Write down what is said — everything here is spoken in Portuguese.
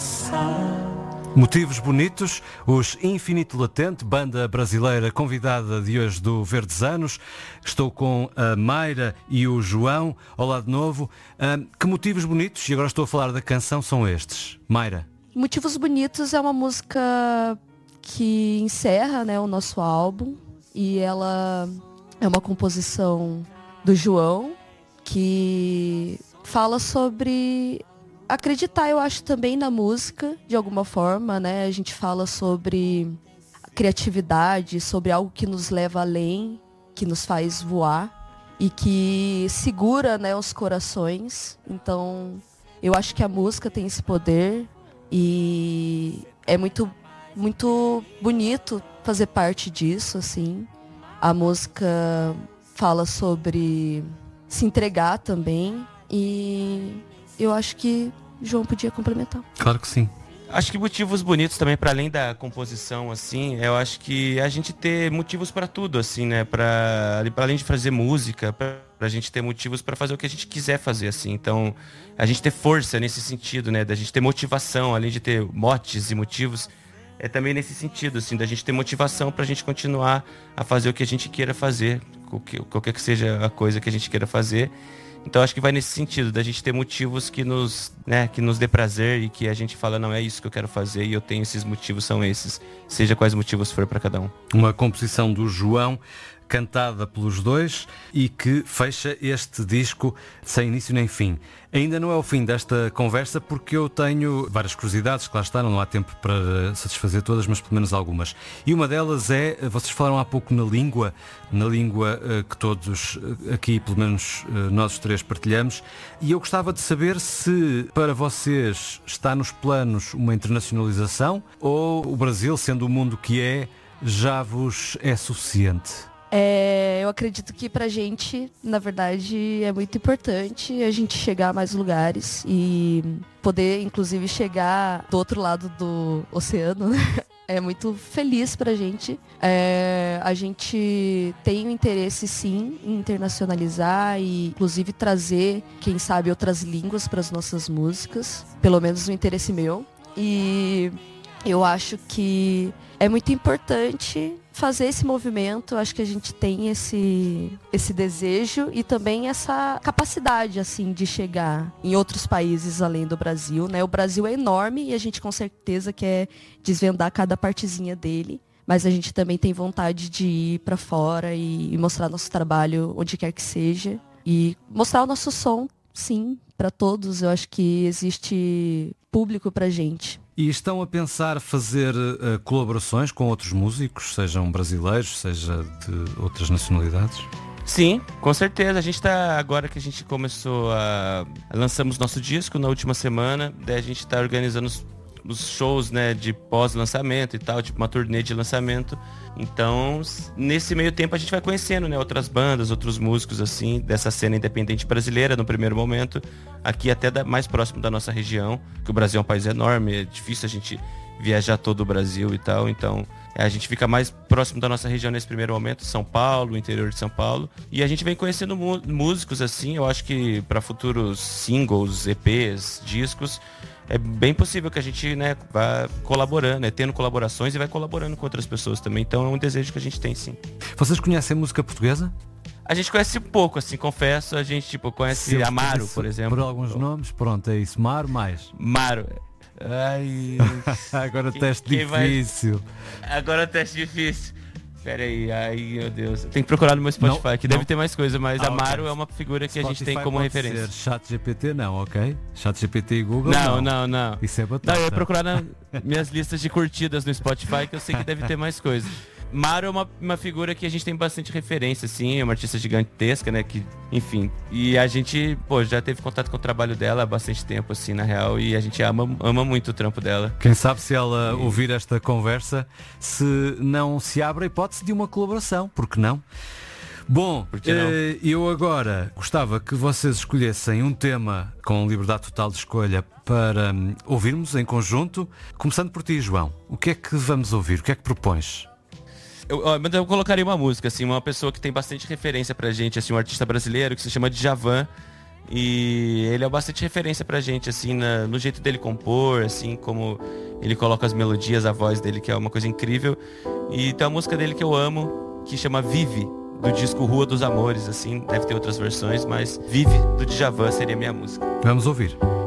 Motivos Bonitos, os Infinito Latente, banda brasileira convidada de hoje do Verdes Anos. Estou com a Mayra e o João. Olá de novo. Que motivos bonitos, e agora estou a falar da canção, são estes? Mayra. Motivos Bonitos é uma música que encerra, né, o nosso álbum. E ela é uma composição do João, que fala sobre acreditar, eu acho, também na música, de alguma forma, né? A gente fala sobre a criatividade, sobre algo que nos leva além, que nos faz voar e que segura, né, os corações. Então, eu acho que a música tem esse poder e é muito, muito bonito fazer parte disso, assim. A música fala sobre se entregar também e eu acho que o João podia complementar. Claro que sim. Acho que motivos bonitos também, para além da composição, assim, eu acho que a gente ter motivos para tudo, assim, né? Para além de fazer música, pra gente ter motivos para fazer o que a gente quiser fazer, assim. Então, a gente ter força nesse sentido, né? Da gente ter motivação, além de ter motes e motivos, é também nesse sentido, assim, da gente ter motivação pra gente continuar a fazer o que a gente queira fazer, qualquer que seja a coisa que a gente queira fazer. Então acho que vai nesse sentido, da gente ter motivos que nos dê prazer e que a gente fala, não, é isso que eu quero fazer e eu tenho esses motivos, são esses, seja quais motivos for para cada um. Uma composição do João, cantada pelos dois e que fecha este disco sem início nem fim. Ainda não é o fim desta conversa porque eu tenho várias curiosidades, que lá está, não há tempo para satisfazer todas, mas pelo menos algumas. E uma delas é, vocês falaram há pouco na língua que todos aqui, pelo menos nós três, partilhamos, e eu gostava de saber se para vocês está nos planos uma internacionalização ou o Brasil, sendo o mundo que é, já vos é suficiente? Eu acredito que pra gente, na verdade, é muito importante a gente chegar a mais lugares e poder, inclusive, chegar do outro lado do oceano, né? É muito feliz pra gente. A gente tem o interesse, sim, em internacionalizar e, inclusive, trazer, quem sabe, outras línguas para as nossas músicas. Pelo menos o interesse meu. E eu acho que é muito importante fazer esse movimento. Acho que a gente tem esse desejo e também essa capacidade, assim, de chegar em outros países além do Brasil, né? O Brasil é enorme e a gente com certeza quer desvendar cada partezinha dele, mas a gente também tem vontade de ir para fora e mostrar nosso trabalho onde quer que seja e mostrar o nosso som, sim, para todos. Eu acho que existe público pra gente. E estão a pensar fazer colaborações com outros músicos, sejam brasileiros, seja de outras nacionalidades? Sim, com certeza. A gente está, agora que a gente começou lançamos nosso disco na última semana, daí a gente está organizando os shows, né, de pós-lançamento e tal, tipo uma turnê de lançamento. Então, nesse meio tempo a gente vai conhecendo, né, outras bandas, outros músicos, assim, dessa cena independente brasileira no primeiro momento, aqui até mais próximo da nossa região, que o Brasil é um país enorme, é difícil a gente viajar todo o Brasil e tal, então a gente fica mais próximo da nossa região nesse primeiro momento, São Paulo, o interior de São Paulo, e a gente vem conhecendo músicos, assim. Eu acho que para futuros singles, EPs, discos, é bem possível que a gente, né, vá colaborando, né, tendo colaborações e vai colaborando com outras pessoas também. Então é um desejo que a gente tem, sim. Vocês conhecem música portuguesa? A gente conhece pouco, assim, confesso. A gente, conhece Amaro, por exemplo. Por alguns nomes, pronto, é isso. Maro, mais. Maro. Ai... Agora o teste difícil. Agora o teste difícil. Pera aí, ai meu Deus. Tem que procurar no meu Spotify, que deve ter mais coisa, mas Amaro é uma figura que Spotify a gente tem como referência. ChatGPT não, ok? ChatGPT e Google não. Isso é batata. Não, eu ia procurar nas minhas listas de curtidas no Spotify, que eu sei que deve ter mais coisa. Maro é uma figura que a gente tem bastante referência, assim, é uma artista gigantesca, né, que, enfim, e a gente, já teve contato com o trabalho dela há bastante tempo, assim, na real, e a gente ama muito o trampo dela. Quem sabe se ela ouvir esta conversa, se não se abre a hipótese de uma colaboração, por que não? Bom, eu agora gostava que vocês escolhessem um tema com liberdade total de escolha para ouvirmos em conjunto, começando por ti, João. O que é que vamos ouvir? O que é que propões? Eu colocaria uma música, assim, uma pessoa que tem bastante referência pra gente, assim, um artista brasileiro que se chama Djavan. E ele é bastante referência pra gente, assim, no jeito dele compor, assim, como ele coloca as melodias, a voz dele, que é uma coisa incrível. E tem uma música dele que eu amo, que chama Vive, do disco Rua dos Amores, assim, deve ter outras versões, mas Vive, do Djavan, seria a minha música. Vamos ouvir.